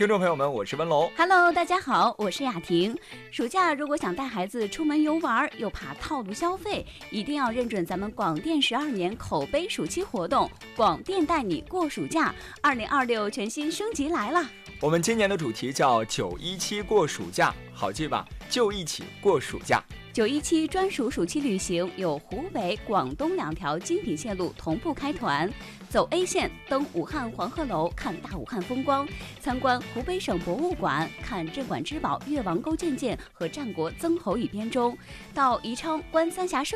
听众朋友们，我是温龙。 Hello， 大家好，我是雅婷。暑假如果想带孩子出门游玩，又怕套路消费，一定要认准咱们广电12年口碑暑期活动，广电带你过暑假，2026全新升级来了。 我们今年的主题叫917过暑假，好记吧？就一起过暑假。 917专属暑期旅行有湖北、广东2条精品线路同步开团，走 A 线登武汉黄鹤楼看大武汉风光，参观湖北省博物馆看镇馆之宝越王勾践剑和战国曾侯乙编钟，到宜昌观三峡